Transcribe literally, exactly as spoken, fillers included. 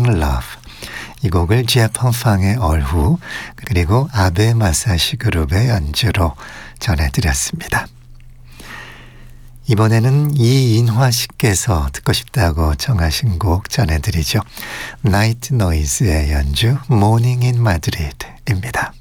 Love. 이 곡을 제펑팡의 얼후 그리고 아베 마사시 그룹의 연주로 전해드렸습니다. 이번에는 이인화 씨께서 듣고 싶다고 정하신 곡 전해드리죠. 나이트 노이즈의 연주 Morning in Madrid입니다.